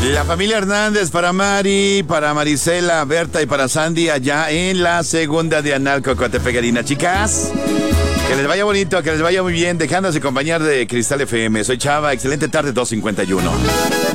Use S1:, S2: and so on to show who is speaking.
S1: La familia Hernández, para Mari, para Marisela, Berta y para Sandy, allá en la segunda de Analco, Coatepeque. Chicas, que les vaya bonito, que les vaya muy bien, dejándose acompañar de Cristal FM. Soy Chava, excelente tarde, 2:51.